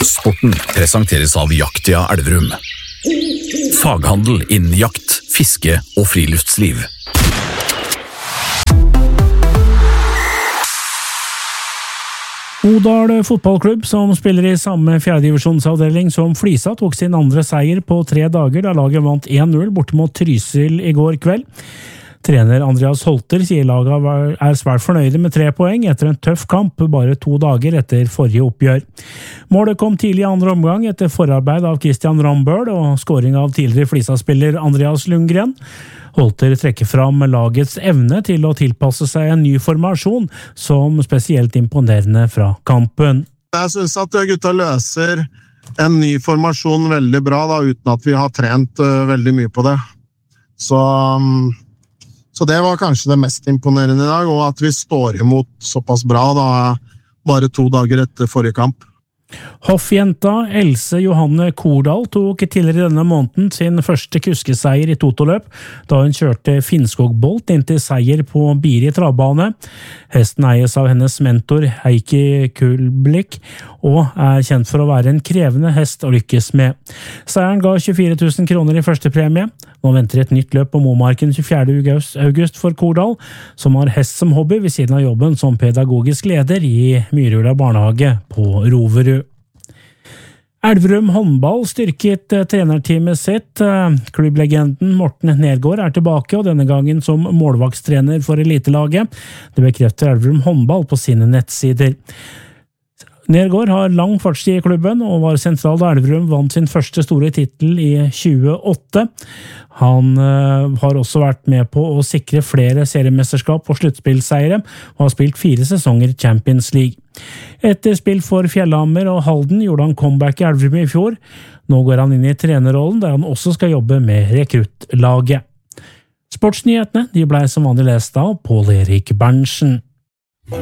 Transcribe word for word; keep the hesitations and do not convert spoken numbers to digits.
Sporten presenteres av Jaktia Elverum. Faghandel innen jakt, fiske og friluftsliv. Odal fotballklubb, som spiller i samme fjerdedivisjonsavdeling som Flisa, tok sin andre seier på tre dager da laget vant en null borte mot Trysil i går kveld. Trener Andreas Holter sier laget er svært fornøyde med tre poeng etter en tøff kamp bare to dager etter forrige oppgjør. Målet kom tidlig i andre omgang etter forarbeid av Christian Rambøl og skåring av tidligere Flisa-spiller Andreas Lundgren. Holter trekker fram lagets evne til å tilpasse seg en ny formasjon som spesielt imponerende fra kampen. Jeg synes at gutta løser en ny formasjon veldig bra da, uten at vi har trent uh, veldig mye på det. Så, um, så det var kanskje det mest imponerende i dag, og at vi står imot såpass bra da, bare to dager etter forrige kamp. Hoffjenta Else Johanne Kordal tok tidligere denne måneden sin første kuskeseier i totoløp, da hun kjørte Finnskog Bolt inn til seier på Biri travbane. Hesten eies av hennes mentor Heikki Kulblik, og er kjent for å være en krevende hest å lykkes med. Seieren ga tjuefire tusen kroner i første premie. Nå venter et nytt løp på Momarken tjuefjerde august for Kordal, som har hest som hobby ved siden av jobben som pedagogisk leder i Myrhula barnehage på Roverud. Elverum håndball styrket trenerteamet sitt. Klubblegenden Morten Nergård er tilbake, og denne gangen som målvaktstrener for elitelaget. Det bekrefter Elverum håndball på sine nettsider. Nergård har lang fartstid i klubben og var sentral da Elverum vant sin første store titel i tjueåtte. Han uh, har også vært med på å sikre flere seriemesterskap og sluttspillseiere og har spilt fire sesonger i Champions League. Etter spill for Fjellhammer og Halden gjorde han comeback i Elverum i fjor. Nå går han inn i trenerrollen der han også skal jobbe med rekruttlaget. Sportsnyhetene de ble som vanlig lest av Pål Erik Berntsen.